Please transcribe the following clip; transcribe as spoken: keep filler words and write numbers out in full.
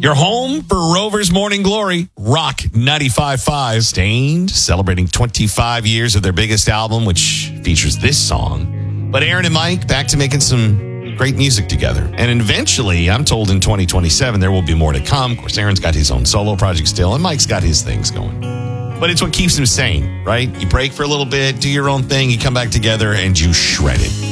Your home for Rover's Morning Glory, Rock ninety-five point five. Stained, celebrating twenty-five years of their biggest album, which features this song. But Aaron and Mike back to making some great music together. And eventually, I'm told in twenty twenty-seven, there will be more to come. Of course, Aaron's got his own solo project still, and Mike's got his things going. But it's what keeps him sane, right? You break for a little bit, do your own thing, you come back together, and you shred it.